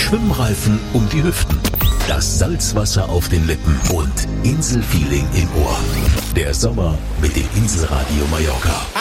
Schwimmreifen um die Hüften, das Salzwasser auf den Lippen und Inselfeeling im Ohr. Der Sommer mit dem Inselradio Mallorca.